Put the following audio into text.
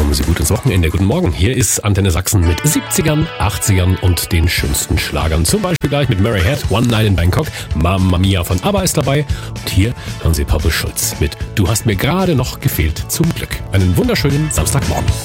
Kommen Sie gut ins Wochenende. Guten Morgen. Hier ist Antenne Sachsen mit 70ern, 80ern und den schönsten Schlagern. Zum Beispiel gleich mit Mary Head, One Night in Bangkok. Mamma Mia von ABBA ist dabei. Und hier hören Sie Papa Schulz mit Du hast mir gerade noch gefehlt zum Glück. Einen wunderschönen Samstagmorgen.